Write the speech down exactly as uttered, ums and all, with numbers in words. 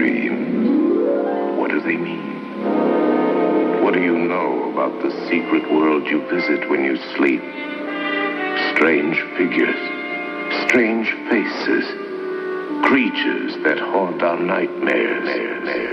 dream? What do they mean? What do you know about the secret world you visit when you sleep? Strange figures, strange faces, creatures that haunt our nightmares.